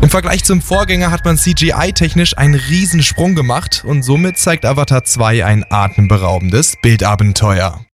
Im Vergleich zum Vorgänger hat man CGI-technisch einen Riesensprung gemacht und somit zeigt Avatar 2 ein atemberaubendes Bildabenteuer.